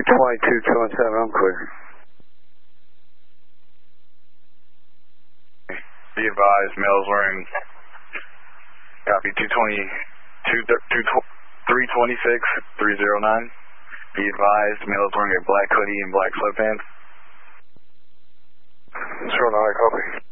220, 217, I'm clear. Be advised, male's wearing, copy 326, 309. Be advised, male's wearing a black hoodie and black sweatpants. 09, copy.